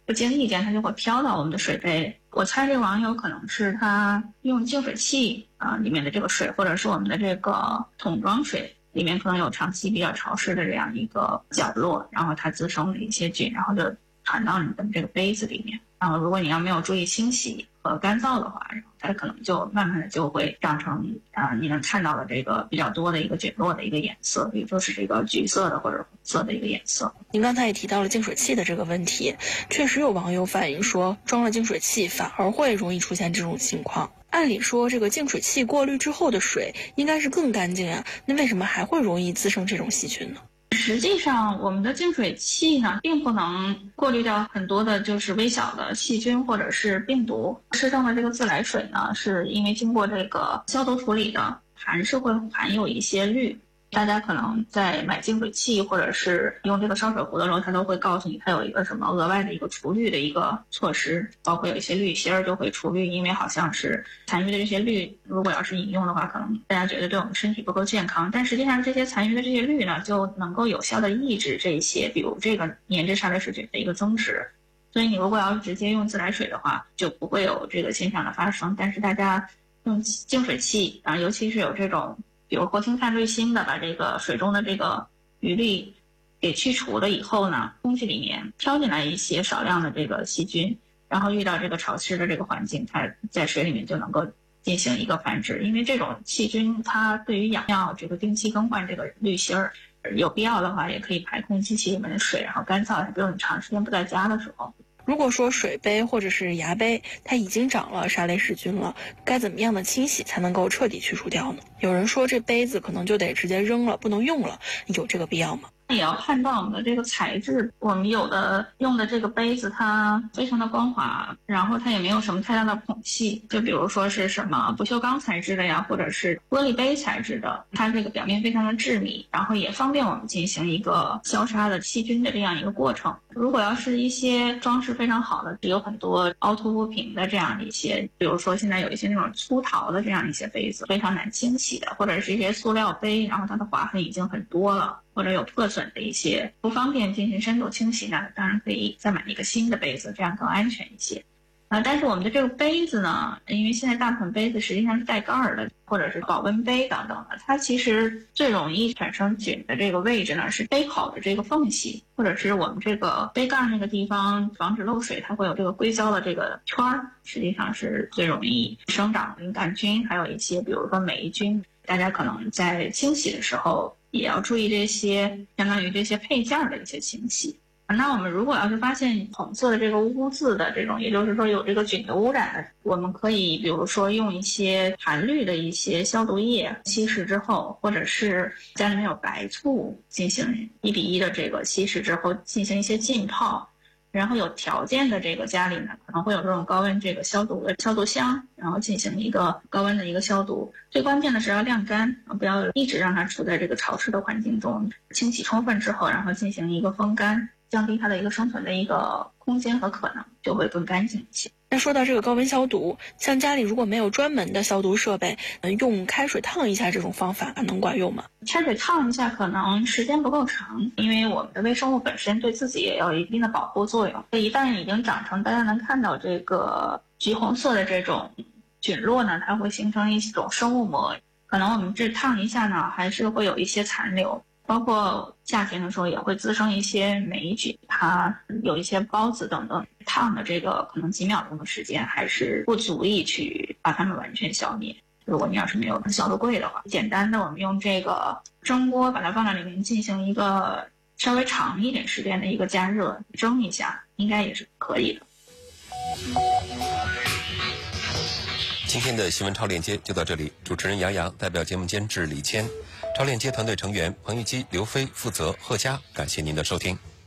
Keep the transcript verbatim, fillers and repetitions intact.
不经意间它就会飘到我们的水杯。我猜这个网友可能是他用净水器啊、呃、里面的这个水，或者是我们的这个桶装水里面可能有长期比较潮湿的这样一个角落，然后它滋生了一些菌，然后就传到你的这个杯子里面。然后如果你要没有注意清洗和干燥的话，然后它可能就慢慢的就会长成啊、呃、你能看到的这个比较多的一个菌落的一个颜色，也就是这个橘色的或者红色的一个颜色。 您刚才也提到了净水器的这个问题，确实有网友反映说装了净水器反而会容易出现这种情况。按理说这个净水器过滤之后的水应该是更干净啊，那为什么还会容易滋生这种细菌呢？ 实际上我们的净水器呢并不能过滤掉很多的就是微小的细菌或者是病毒。市售的这个自来水呢是因为经过这个消毒处理的，还是会含有一些氯。大家可能在买净水器或者是用这个烧水壶的时候，它都会告诉你它有一个什么额外的一个除氯的一个措施，包括有一些氯芯儿就会除氯，因为好像是残余的这些氯如果要是饮用的话，可能大家觉得对我们身体不够健康，但实际上这些残余的这些氯呢就能够有效的抑制这些比如这个粘质沙雷氏菌的一个增殖。所以你如果要是直接用自来水的话就不会有这个现象的发生。但是大家用净水器啊，尤其是有这种比如活性炭滤芯的，把这个水中的这个余氯给去除了以后呢，空气里面飘进来一些少量的这个细菌，然后遇到这个潮湿的这个环境，它在水里面就能够进行一个繁殖。因为这种细菌它对于养料这个定期更换这个滤芯儿，有必要的话也可以排空机器里面的水，然后干燥，比如你长时间不在家的时候。 如果说水杯或者是牙杯它已经长了沙雷氏菌了，该怎么样的清洗才能够彻底去除掉呢？有人说这杯子可能就得直接扔了，不能用了，有这个必要吗？ 也要判断我们的这个材质，我们有的用的这个杯子它非常的光滑，然后它也没有什么太大的孔隙，就比如说是什么不锈钢材质的呀，或者是玻璃杯材质的，它这个表面非常的致密，然后也方便我们进行一个消杀的细菌的这样一个过程。如果要是一些装饰非常好的，有很多凹凸不平的这样一些，比如说现在有一些那种粗陶的这样一些杯子，非常难清洗的，或者是一些塑料杯，然后它的划痕已经很多了，或者有破损的一些不方便进行深度清洗呢，当然可以再买一个新的杯子，这样更安全一些。啊，但是我们的这个杯子呢，因为现在大部分杯子实际上是带盖儿的，或者是保温杯等等的，它其实最容易产生菌的这个位置呢是杯口的这个缝隙，或者是我们这个杯盖那个地方，防止漏水，它会有这个硅胶的这个圈儿，实际上是最容易生长的敏感菌，还有一些比如说霉菌。大家可能在清洗的时候也要注意这些相当于这些配件的一些清洗。那我们如果要是发现红色的这个污渍的这种，也就是说有这个菌的污染的，我们可以比如说用一些含氯的一些消毒液稀释之后，或者是家里面有白醋进行一比一的这个稀释之后进行一些浸泡。然后有条件的这个家里呢，可能会有这种高温这个消毒的消毒箱，然后进行一个高温的一个消毒。最关键的是要晾干，不要一直让它处在这个潮湿的环境中。清洗充分之后，然后进行一个风干，降低它的一个生存的一个空间和可能，就会更干净一些。 那说到这个高温消毒，像家里如果没有专门的消毒设备，用开水烫一下这种方法能管用吗？ 开水烫一下可能时间不够长，因为我们的微生物本身对自己也有一定的保护作用。一旦已经长成大家能看到这个橘红色的这种菌落呢，它会形成一种生物膜，可能我们这烫一下呢还是会有一些残留。包括夏天的时候也会滋生一些霉菌，它有一些孢子等等，烫的这个可能几秒钟的时间还是不足以去把它们完全消灭。如果你要是没有消毒柜的话，简单的我们用这个蒸锅把它放在里面进行一个稍微长一点时间的一个加热，蒸一下应该也是可以的。 今天的新闻超链接就到这里，主持人杨洋代表节目监制李谦，超链接团队成员彭玉基、刘飞负责贺佳，感谢您的收听。